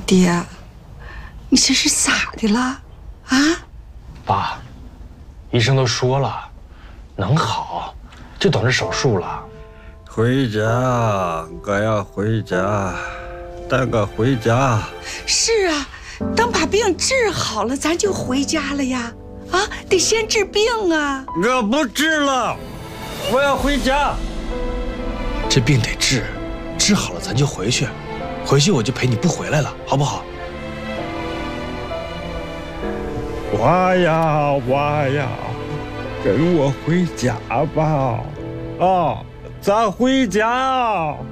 爹，你这是咋的了？啊？ 爸，医生都说了，能好，就等着手术了。 回家，我要回家，带我回家。 是啊，等把病治好了，咱就回家了呀。啊，得先治病啊。 我不治了，我要回家。 这病得治，治好了咱就回去，回去我就陪你不回来了，好不好？ 娃呀，跟我回家吧！啊，咱回家。